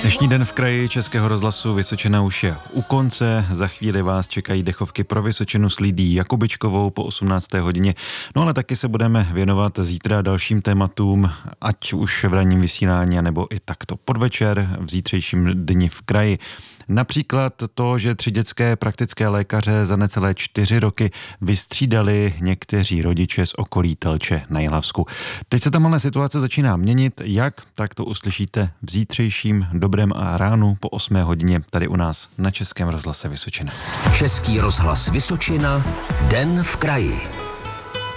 Dnešní den v kraji Českého rozhlasu Vysočina už je u konce. Za chvíli vás čekají dechovky pro Vysočinu s Lidií Jakubičkovou po 18. hodině. No ale taky se budeme věnovat zítra dalším tématům, ať už v ranním vysílání, nebo i takto podvečer v zítřejším dni v kraji. Například to, že 3 dětské praktické lékaře za necelé 4 roky vystřídali někteří rodiče z okolí Telče na Jihlavsku. Teď se tam ale situace začíná měnit. Jak? Tak to uslyšíte v zítřejším dobrém ránu po 8. hodině tady u nás na Českém rozhlase Vysočina. Český rozhlas Vysočina, den v kraji.